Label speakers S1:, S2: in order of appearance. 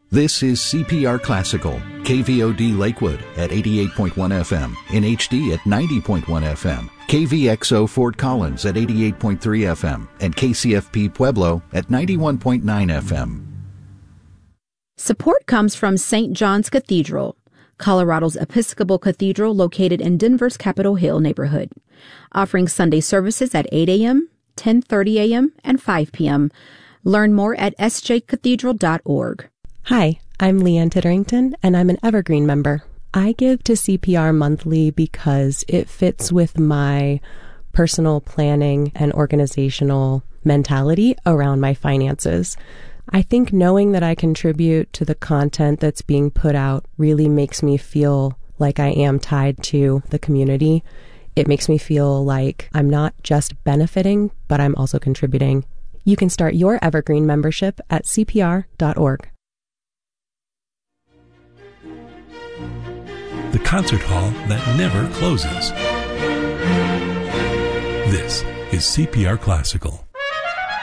S1: This is CPR Classical, KVOD Lakewood at 88.1 FM, in HD at 90.1 FM, KVXO Fort Collins at 88.3 FM, and KCFP Pueblo at 91.9 FM.
S2: Support comes from St. John's Cathedral, Colorado's Episcopal Cathedral located in Denver's Capitol Hill neighborhood, offering Sunday services at 8 a.m., 10:30 a.m., and 5 p.m. Learn more at sjcathedral.org.
S3: Hi, I'm Leanne Titterington, and I'm an Evergreen member. I give to CPR monthly because it fits with my personal planning and organizational mentality around my finances. I think knowing that I contribute to the content that's being put out really makes me feel like I am tied to the community. It makes me feel like I'm not just benefiting, but I'm also contributing. You can start your Evergreen membership at CPR.org.
S4: The concert hall that never closes. This is CPR Classical.